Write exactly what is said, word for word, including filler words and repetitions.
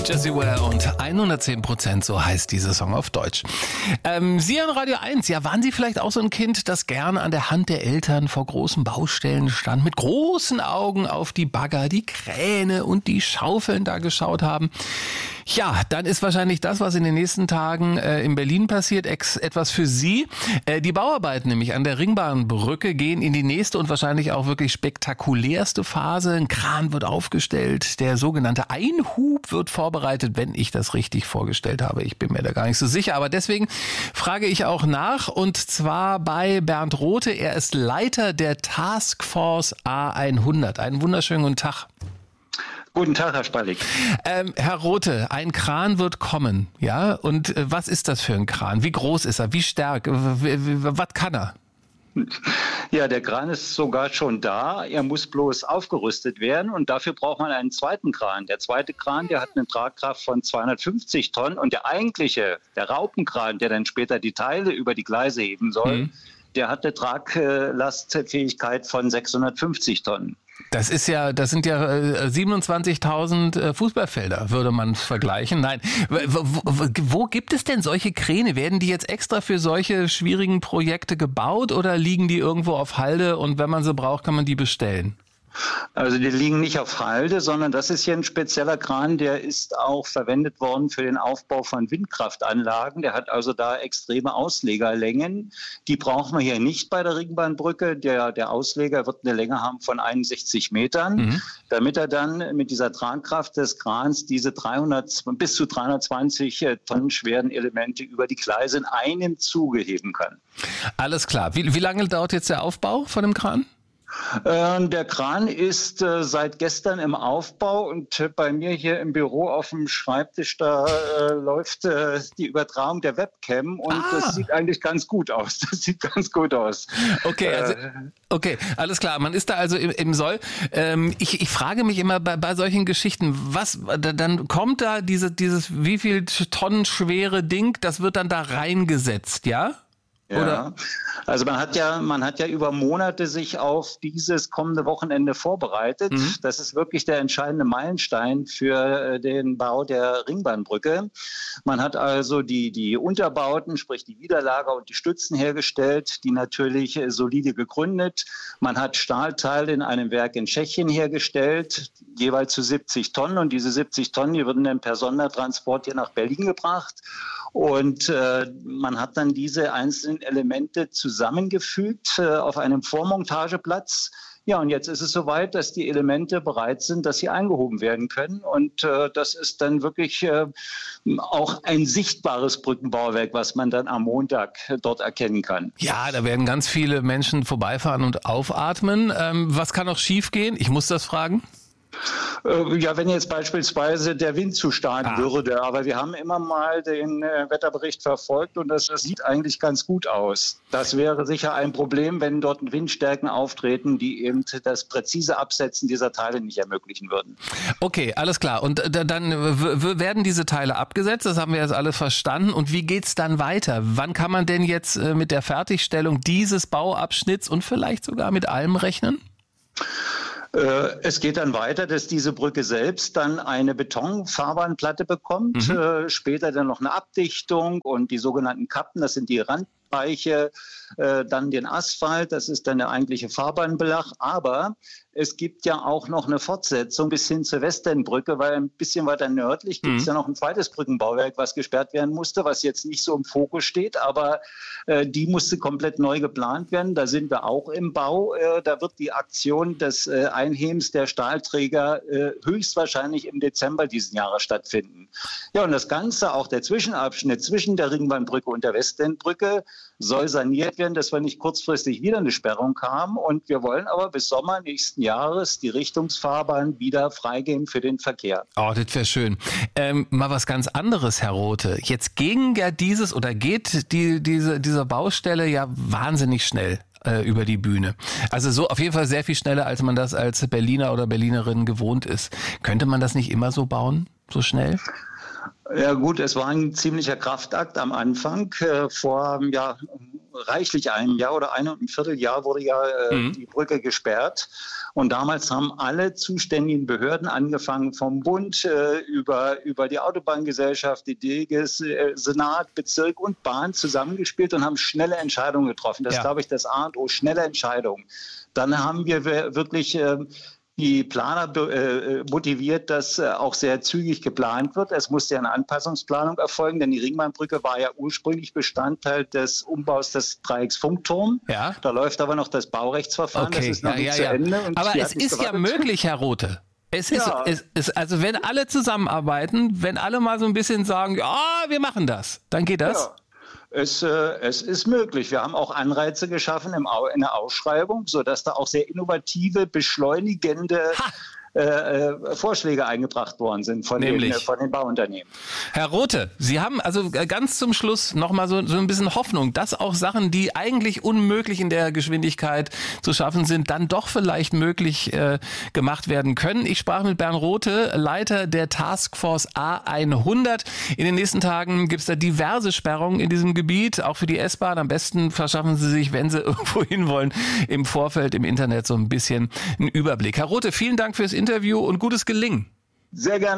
Jessie Ware und hundertzehn Prozent, so heißt dieser Song auf Deutsch. Ähm, Sie an Radio eins, ja, waren Sie vielleicht auch so ein Kind, das gerne an der Hand der Eltern vor großen Baustellen stand, mit großen Augen auf die Bagger, die Kräne und die Schaufeln da geschaut haben? Ja, dann ist wahrscheinlich das, was in den nächsten Tagen äh, in Berlin passiert, ex- etwas für Sie. Äh, die Bauarbeiten nämlich an der Ringbahnbrücke gehen in die nächste und wahrscheinlich auch wirklich spektakulärste Phase. Ein Kran wird aufgestellt, der sogenannte Einhub wird vorbereitet, wenn ich das richtig vorgestellt habe. Ich bin mir da gar nicht so sicher, aber deswegen frage ich auch nach, und zwar bei Bernd Rothe. Er ist Leiter der Taskforce A hundert. Einen wunderschönen guten Tag. Guten Tag, Herr Spallig. Ähm, Herr Rothe, ein Kran wird kommen, ja? Und äh, was ist das für ein Kran? Wie groß ist er? Wie stark? W- w- was kann er? Ja, der Kran ist sogar schon da. Er muss bloß aufgerüstet werden und dafür braucht man einen zweiten Kran. Der zweite Kran, der hat eine Tragkraft von zweihundertfünfzig Tonnen und der eigentliche, der Raupenkran, der dann später die Teile über die Gleise heben soll, mhm. der hat eine Traglastfähigkeit von sechshundertfünfzig Tonnen. Das ist ja, das sind ja äh, siebenundzwanzigtausend äh, Fußballfelder, würde man vergleichen. Nein, wo, wo, wo gibt es denn solche Kräne? Werden die jetzt extra für solche schwierigen Projekte gebaut oder liegen die irgendwo auf Halde und wenn man sie braucht, kann man die bestellen? Also die liegen nicht auf Halde, sondern das ist hier ein spezieller Kran, der ist auch verwendet worden für den Aufbau von Windkraftanlagen. Der hat also da extreme Auslegerlängen. Die brauchen wir hier nicht bei der Ringbahnbrücke. Der, der Ausleger wird eine Länge haben von einundsechzig Metern, mhm. damit er dann mit dieser Tragkraft des Krans diese dreihundert bis zu dreihundertzwanzig Tonnen schweren Elemente über die Gleise in einem Zuge heben kann. Alles klar. Wie, wie lange dauert jetzt der Aufbau von dem Kran? Der Kran ist äh, seit gestern im Aufbau und äh, bei mir hier im Büro auf dem Schreibtisch, da äh, läuft äh, die Übertragung der Webcam und ah. das sieht eigentlich ganz gut aus. Das sieht ganz gut aus. Okay, also, okay, alles klar. Man ist da also im, im Soll. Ähm, ich, ich frage mich immer bei, bei solchen Geschichten, was dann kommt da diese, dieses wie viel Tonnen schwere Ding, das wird dann da reingesetzt, ja? Ja, Oder? Also man hat ja, man hat ja über Monate sich auf dieses kommende Wochenende vorbereitet. Mhm. Das ist wirklich der entscheidende Meilenstein für den Bau der Ringbahnbrücke. Man hat also die, die Unterbauten, sprich die Widerlager und die Stützen hergestellt, die natürlich solide gegründet. Man hat Stahlteile in einem Werk in Tschechien hergestellt, jeweils zu siebzig Tonnen. Und diese siebzig Tonnen, die wurden dann per Sondertransport hier nach Berlin gebracht. Und äh, man hat dann diese einzelnen Elemente zusammengefügt äh, auf einem Vormontageplatz. Ja, und jetzt ist es soweit, dass die Elemente bereit sind, dass sie eingehoben werden können. Und äh, das ist dann wirklich äh, auch ein sichtbares Brückenbauwerk, was man dann am Montag dort erkennen kann. Ja, da werden ganz viele Menschen vorbeifahren und aufatmen. Ähm, was kann noch schiefgehen? Ich muss das fragen. Ja, wenn jetzt beispielsweise der Wind zu stark ah. würde, aber wir haben immer mal den äh, Wetterbericht verfolgt und das, das sieht eigentlich ganz gut aus. Das wäre sicher ein Problem, wenn dort Windstärken auftreten, die eben das präzise Absetzen dieser Teile nicht ermöglichen würden. Okay, alles klar. Und äh, dann w- w- werden diese Teile abgesetzt, das haben wir jetzt alle verstanden. Und wie geht's dann weiter? Wann kann man denn jetzt äh, mit der Fertigstellung dieses Bauabschnitts und vielleicht sogar mit allem rechnen? Es geht dann weiter, dass diese Brücke selbst dann eine Betonfahrbahnplatte bekommt, mhm. äh, später dann noch eine Abdichtung und die sogenannten Kappen, das sind die Randbereiche, äh, dann den Asphalt, das ist dann der eigentliche Fahrbahnbelag, aber es gibt ja auch noch eine Fortsetzung bis hin zur Westendbrücke, weil ein bisschen weiter nördlich gibt es mhm. ja noch ein zweites Brückenbauwerk, was gesperrt werden musste, was jetzt nicht so im Fokus steht, aber äh, die musste komplett neu geplant werden. Da sind wir auch im Bau. Äh, da wird die Aktion des äh, Einhebens der Stahlträger äh, höchstwahrscheinlich im Dezember diesen Jahres stattfinden. Ja, und das Ganze, auch der Zwischenabschnitt zwischen der Ringbahnbrücke und der Westendbrücke, soll saniert werden, dass wir nicht kurzfristig wieder eine Sperrung haben. Und wir wollen aber bis Sommer nächsten Jahres die Richtungsfahrbahn wieder freigeben für den Verkehr. Oh, das wäre schön. Ähm, mal was ganz anderes, Herr Rothe. Jetzt ging ja dieses oder geht die, diese, dieser Baustelle ja wahnsinnig schnell äh, über die Bühne. Also so auf jeden Fall sehr viel schneller, als man das als Berliner oder Berlinerin gewohnt ist. Könnte man das nicht immer so bauen, so schnell? Ja gut, es war ein ziemlicher Kraftakt am Anfang. Äh, vor ja, reichlich einem Jahr oder einem und ein Vierteljahr wurde ja äh, mhm. die Brücke gesperrt. Und damals haben alle zuständigen Behörden angefangen, vom Bund äh, über, über die Autobahngesellschaft, die D G S, äh, Senat, Bezirk und Bahn zusammengespielt und haben schnelle Entscheidungen getroffen. Das ist, ja. glaube ich, das A und O, schnelle Entscheidungen. Dann haben wir wirklich äh, die Planer äh, motiviert, dass äh, auch sehr zügig geplant wird. Es musste ja eine Anpassungsplanung erfolgen, denn die Ringbahnbrücke war ja ursprünglich Bestandteil des Umbaus des Dreiecks Funkturm. Ja. Da läuft aber noch das Baurechtsverfahren, okay. das ist noch ja, nicht ja, zu ja. Ende. Und aber es ist ja möglich, Herr Rothe. Es ist, ja. es ist, also wenn alle zusammenarbeiten, wenn alle mal so ein bisschen sagen, ja, wir machen das, dann geht das. Ja. Es, äh, es ist möglich. Wir haben auch Anreize geschaffen im Au- in der Ausschreibung, sodass da auch sehr innovative, beschleunigende äh, äh, Vorschläge eingebracht worden sind von den, äh, von den Bauunternehmen. Herr Rothe, Sie haben also ganz zum Schluss nochmal so, so ein bisschen Hoffnung, dass auch Sachen, die eigentlich unmöglich in der Geschwindigkeit zu schaffen sind, dann doch vielleicht möglich äh, gemacht werden können. Ich sprach mit Bernd Rothe, Leiter der Taskforce A hundert. In den nächsten Tagen gibt es da diverse Sperrungen in diesem Gebiet, auch für die S-Bahn. Am besten verschaffen Sie sich, wenn Sie irgendwo hinwollen, im Vorfeld im Internet so ein bisschen einen Überblick. Herr Rothe, vielen Dank fürs Interview und gutes Gelingen. Sehr gerne.